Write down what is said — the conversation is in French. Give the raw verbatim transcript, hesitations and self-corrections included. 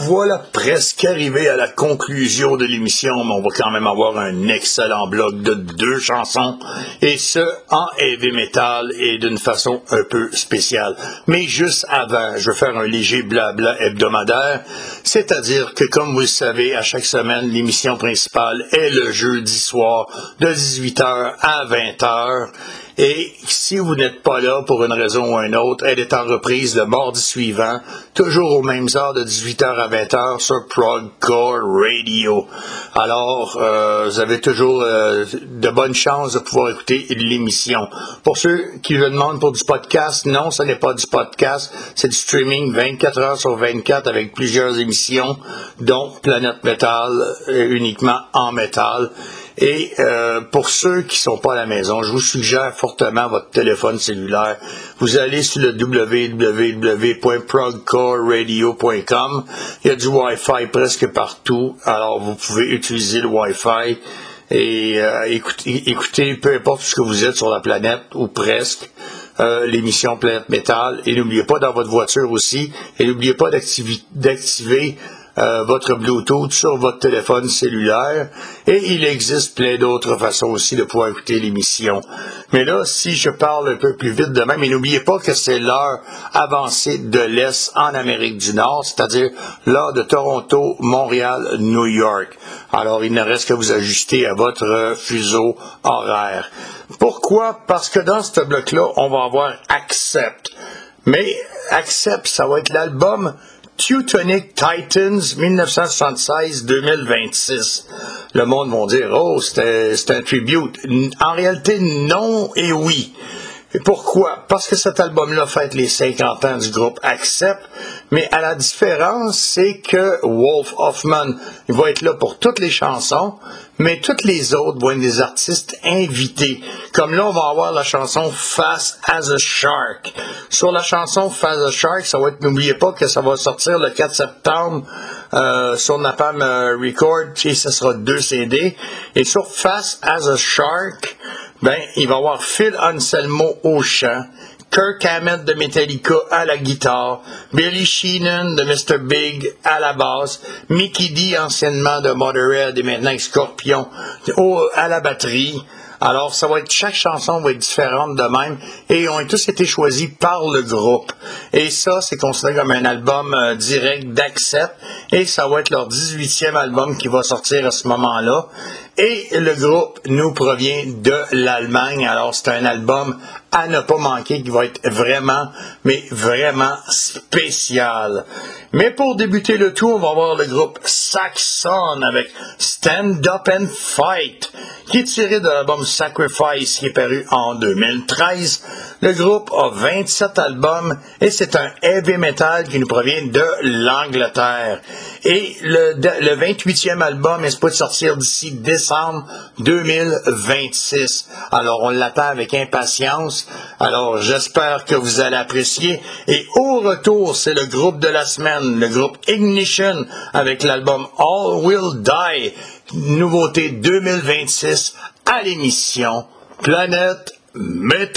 voilà presque arrivé à la conclusion de l'émission, mais on va quand même avoir un excellent bloc de deux chansons, et ce, en heavy metal et d'une façon un peu spéciale. Mais juste avant, je vais faire un léger blabla hebdomadaire, c'est-à-dire que, comme vous le savez, à chaque semaine, l'émission principale est le jeudi soir de dix-huit heures à vingt heures. Et si vous n'êtes pas là pour une raison ou une autre, elle est en reprise le mardi suivant, toujours aux mêmes heures de dix-huit heures à vingt heures sur Progcore Radio. Alors, euh, vous avez toujours euh, de bonnes chances de pouvoir écouter l'émission. Pour ceux qui le demandent pour du podcast, non, ce n'est pas du podcast, c'est du streaming vingt-quatre heures sur vingt-quatre avec plusieurs émissions, dont Planète Metal, euh, uniquement en métal. Et euh, pour ceux qui sont pas à la maison, je vous suggère fortement votre téléphone cellulaire. Vous allez sur le w w w point progcore radio point com. Il y a du Wi-Fi presque partout. Alors, vous pouvez utiliser le Wi-Fi et euh, écouter, écouter, peu importe ce que vous êtes sur la planète, ou presque, euh, l'émission Planète Métal. Et n'oubliez pas dans votre voiture aussi, et n'oubliez pas d'activer, d'activer Euh, votre Bluetooth sur votre téléphone cellulaire, et il existe plein d'autres façons aussi de pouvoir écouter l'émission. Mais là, si je parle un peu plus vite de même, et n'oubliez pas que c'est l'heure avancée de l'Est en Amérique du Nord, c'est-à-dire l'heure de Toronto, Montréal, New York. Alors, il ne reste que vous ajuster à votre fuseau horaire. Pourquoi? Parce que dans ce bloc-là, on va avoir Accept. Mais Accept, ça va être l'album Teutonic Titans dix-neuf cent soixante-seize à deux mille vingt-six. Le monde va dire, oh, c'est, c'est un tribute. En réalité, non et oui. Et pourquoi? Parce que cet album-là fête les cinquante ans du groupe Accept, mais à la différence, c'est que Wolf Hoffman, il va être là pour toutes les chansons, mais toutes les autres vont être des artistes invités. Comme là, on va avoir la chanson Fast as a Shark. Sur la chanson Fast as a Shark, ça va être, n'oubliez pas que ça va sortir le quatre septembre euh, sur Napalm Record, et ce sera deux C D. Et sur Fast as a Shark, ben, il va y avoir Phil Anselmo au chant, Kirk Hammett de Metallica à la guitare, Billy Sheehan de mister Big à la basse, Mikkey Dee, anciennement de Motorhead et maintenant Scorpion, au, à la batterie. Alors, ça va être, chaque chanson va être différente de même, et ils ont tous été choisis par le groupe. Et ça, c'est considéré comme un album euh, direct d'Accept, et ça va être leur dix-huitième album qui va sortir à ce moment-là. Et le groupe nous provient de l'Allemagne, alors c'est un album à ne pas manquer qui va être vraiment, mais vraiment spécial. Mais pour débuter le tout, on va voir le groupe Saxon avec Stand Up and Fight, qui est tiré de l'album Sacrifice, qui est paru en deux mille treize. Le groupe a vingt-sept albums et c'est un heavy metal qui nous provient de l'Angleterre. Et le, le vingt-huitième album est supposé sortir d'ici décembre deux mille vingt-six. Alors, on l'attend avec impatience. Alors, j'espère que vous allez apprécier. Et au retour, c'est le groupe de la semaine, le groupe Ignition, avec l'album All Will Die, nouveauté deux mille vingt-six, à l'émission Planète Métal.